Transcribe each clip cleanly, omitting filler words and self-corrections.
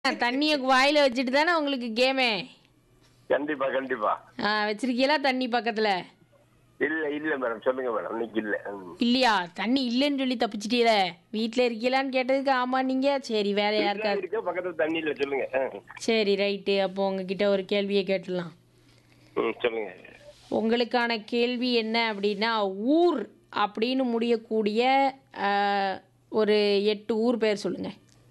தண்ணிய வாயில வச்சுட்டு தானே உங்களுக்கு கேமே. கண்டிப்பா கண்டிப்பா. வச்சிருக்கீங்களா தண்ணி பக்கத்துல? இல்ல இல்ல மேடம், சொல்லுங்க மேடம். இன்னைக்கு இல்ல. இல்லையா? தண்ணி இல்லைன்னு சொல்லி தப்பிச்சிட்டீல. வீட்டில் இருக்கீங்களான்னு கேட்டதுக்கு ஆமா நீங்க. சரி வேற யாருக்காவது. இருக்க பக்கத்துல தண்ணி இல்ல, சொல்லுங்க. சரி ரைட்டு. அப்போ உங்ககிட்ட ஒரு கேள்வியை கேட்டுடலாம். சொல்லுங்க. உங்களுக்கான கேள்வி என்ன அப்படின்னா, ஊர் அப்படின்னு முடியக்கூடிய ஒரு 8 ஊர் பேர் சொல்லுங்க.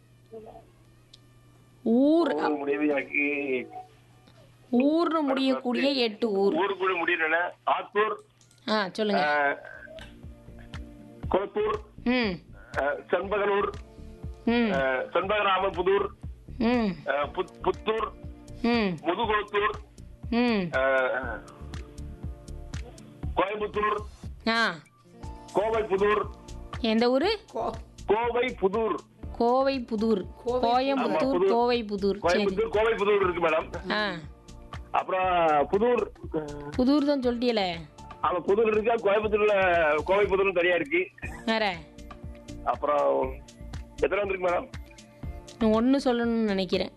ஊர் முடிவு எனக்கு ஊர்னு முடியக்கூடிய 8 ஊர். ஊருக்குள்ள முடியல. ஆத்தூர், சொல்லுங்க. கொளத்தூர், ம் செண்பகனூர், ம் செண்பகராமபுதூர், ம் புத்தூர், ம் முதுகுளத்தூர், ம் கோயம்புத்தூர், கோவைப்புதூர். எந்த ஊரு? கோவைப்புதூர். கோவைப்புதூர். கோயம்புத்தூர், கோவைப்புதூர். சரி. கோயம்புத்தூர், கோவைப்புதூர் இருக்கு மேடம். அப்புறம் புதூர். புதூர் தான் சொல்லிட்டீங்களே. ஆமா, புதூர் இருக்கு. கோயம்புத்தூர்ல கோவைப்புதூர் தனியா இருக்கு. வேற அப்புறம் எத்தனை வந்துருக்கு மேடம்? நான் ஒன்று சொல்லணும்னு நினைக்கிறேன்.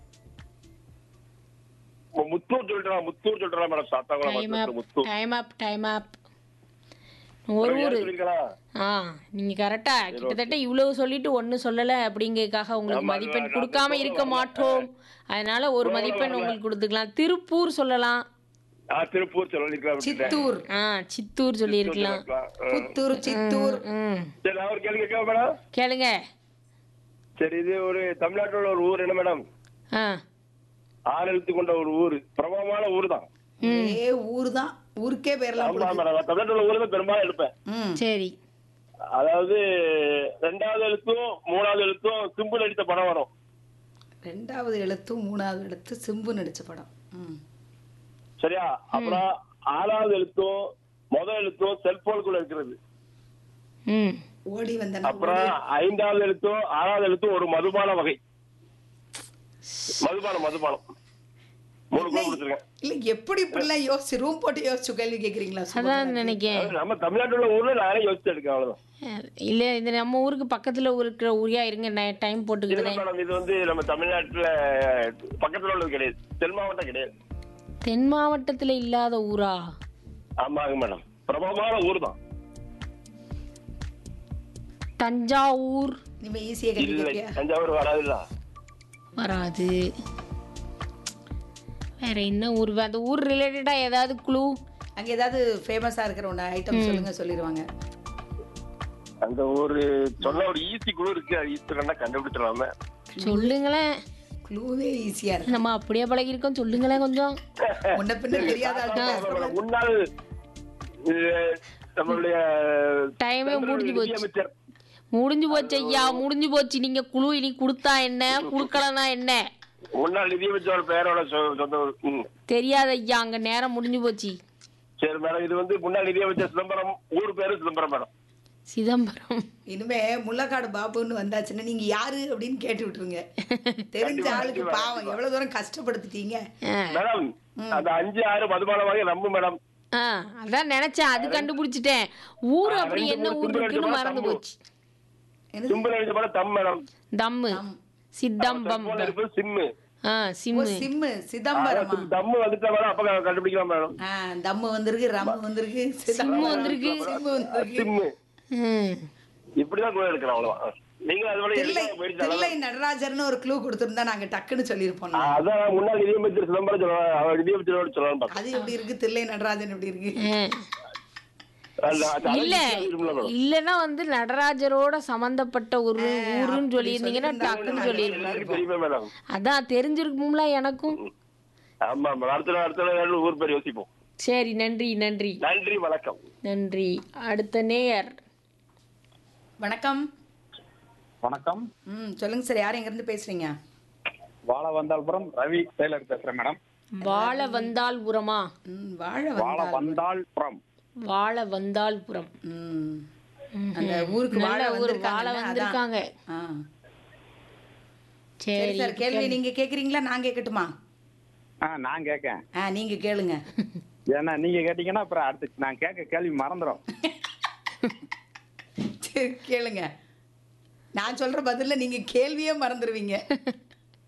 முத்தூர் சொல்லிட்டு முத்தூர் சொல்லிட்டு மேடம். சாத்தாங்குளம் முத்தூர். டைம் அப். ஒரு ஊர். நீங்க கரெக்டா கிட்டத்தட்ட இவ்வளவு சொல்லிட்டு ஒன்னு சொல்லல அப்படிங்கறதுக்காக உங்களுக்கு மதிப்பெண் கொடுக்காம இருக்க மாட்டோம். அதனால ஒரு மதிப்பெண் உங்களுக்கு கொடுத்துக்கலாம். திருப்பூர் சொல்லலாம். திருப்பூர் சொல்லிருக்கலாம். சித்தூர். சித்தூர் சொல்லி இருக்கலாம். புத்தூர், சித்தூர். சரி, நான் ஒரு கேள்வி கேட்க மேடம். கேளுங்க. சரி, இது ஒரு தமிழ்நாட்டோட ஒரு ஊர் என்ன மேடம்? 6 எழுத்து கொண்ட ஒரு ஊர். பிரபலமான ஊர் தான். ஊர் தான். ஊருக்கே பேர்லாம் தமிழ்நாட்டோட ஊர் தான் பெரும்பாலும் எடுப்பேன். சரி. அதாவது 2வது எழுத்தும் 3வது எழுத்தும் சிம்பு நடித்த படம் வரும். 2வது எழுத்தும் 3வது எழுத்து சிம்பு நடிச்ச படம். சரியா? அப்புறம் 6வது எழுத்தும் முதல் எழுத்தும் செல்போனுக்குள்ள இருக்கிறது. ஓடி வந்த. அப்புறம் 5வது எழுத்தும் 6வது எழுத்தும் ஒரு மதுபான வகை. மதுபானம் 3 பேர் கொடுத்துருக்கேன். இல்ல, எப்படி இப்படிலாம் யோசிச்சு ரூம் போட்டு யோசிச்சு கேள்வி கேக்குறீங்களா? அதான் நினைக்கிறேன். நம்ம தமிழ்நாட்டுல ஊர்ல நானே யோசிச்சு எடுக்கேன். அவ்வளவுதான். இல்ல, இது நம்ம ஊருக்கு பக்கத்துல இருக்கிற ஊரியா இருங்க. டைம் போட்டுக்கிறேன். இது வந்து நம்ம தமிழ்நாட்டுல பக்கத்துல உள்ளது கிடையாது. தென் மாவட்டம் கிடையாது. தென் மாவட்டத்துல இல்லாத ஊரா? ஆமாங்க மேடம், பிரபலமான ஊர் தான். தஞ்சாவூர். நீங்க ஈஸியா கேட்கறியா? தஞ்சாவூர் வராதுல்ல. வராது. வேற என்ன ஊர்? அந்த ஊர் ரிலேட்டடா ஏதாவது க்ளூ? அங்க ஏதாவது ஃபேமஸா இருக்கிற ஒண்ணு ஐட்டம் சொல்லுங்க, சொல்லிடுவாங்க. அந்த ஒரு சொல்ல ஒரு ஈஸி க்ளூ இருக்கு. அது ஈஸியா கண்டுபிடிச்சிடலாமே. சொல்லுங்களேன். க்ளூவே ஈஸியா இருக்கு. நம்ம அப்படியே பழகி இருக்கோம். சொல்லுங்களேன் கொஞ்சம். முன்ன பின்ன தெரியாத முன்னாள் நம்மளுடைய டைமே முடிஞ்சு போச்சு ஐயா, முடிஞ்சு போச்சு. நீங்க குழு இனி கொடுத்தா என்ன, குடுக்கலனா என்ன? முன்னாள் நிதியமைச்சர் பேரோட தெரியாது ஐயா, அங்க நேரம் முடிஞ்சு போச்சு. சரி மேடம், இது வந்து முன்னாள் நிதியமைச்சர் சிதம்பரம். ஊர் பேரு சிதம்பரம் மேடம். சிதம்பரம். இனிமே முள்ளக்காடு பாபுன்னு வந்தாச்சுன்னா நீங்க யாரு அப்படின்னு கேட்டு விட்டுருங்க. தெரிஞ்ச ஆளுக்கு பாவம் எவ்வளவு தூரம் கஷ்டப்படுத்திட்டீங்க மேடம். அந்த 5, 6 மதுபான வகை நம்பு மேடம். அதான் நினைச்சேன், அது கண்டுபிடிச்சிட்டேன். ஊர் அப்படி என்ன ஊர் இருக்குன்னு மறந்து போச்சு. தம்மு, சித்தம்பம், சிம்மு. சிம்மு, சிதம்பரம். தம்மு வந்துட்டா மேடம், அப்ப கண்டுபிடிக்கலாம் மேடம். தம்மு வந்திருக்கு, ரம்மு வந்திருக்கு, சிம்மு வந்திருக்கு, சிம்மு. இப்படிதான் கூட எடுக்கிறோம். அவ்வளவுதான். நீங்க தில்லை நடராஜர்னு ஒரு க்ளூ கொடுத்திருந்தா நாங்க டக்குன்னு சொல்லிருப்போம். அதான் முன்னாள் நிதியமைச்சர் சிதம்பரம் சொல்லலாம். அவர் நிதியமைச்சரோட சொல்லலாம். அது எப்படி இருக்கு? தில்லை நடராஜன் எப்படி இருக்கு? இல்ல இல்லன்னா வந்து நடராஜரோட சம்பந்தப்பட்ட ஒரு ஊருன்னு சொல்லியிருந்தீங்கன்னா டக்குன்னு சொல்லிருப்போம். அதான் தெரிஞ்சிருக்கும்ல எனக்கும். ஆமா, அடுத்த ஊர் பேர் யோசிப்போம். சரி, நன்றி நன்றி நன்றி, வணக்கம். நன்றி. அடுத்த நேயர். வணக்கம். வணக்கம். சொல்லுங்க சார், யார் எங்க இருந்து பேசுறீங்க? வாழவந்தாள்புரம் ரவி டெய்லர் பேசுறேன் மேடம். வாழவந்தாள்புரமா? வாழவந்தாள்புரம். வாழவந்தாள்புரம். அந்த ஊருக்கு வாழ வந்திருக்காங்க. சரி சார், கேள்வி நீங்க கேக்குறீங்களா நான் கேட்கட்டுமா? நான் கேட்கேன். நீங்க கேளுங்க. ஏன்னா நீங்க கேட்டீங்கன்னா அப்புறம் அடுத்து நான் கேட்க கேள்வி மறந்துடும். சரி கேளுங்க. நான் சொல்ற பதில்ல நீங்க கேள்வியே மறந்துடுவீங்க.